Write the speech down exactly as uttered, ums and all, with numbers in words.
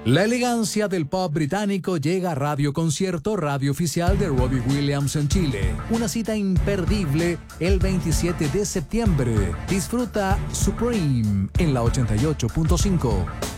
La elegancia del pop británico llega a Radio Concierto, radio oficial de Robbie Williams en Chile. Una cita imperdible el veintisiete de septiembre. Disfruta Supreme en la ochenta y ocho punto cinco.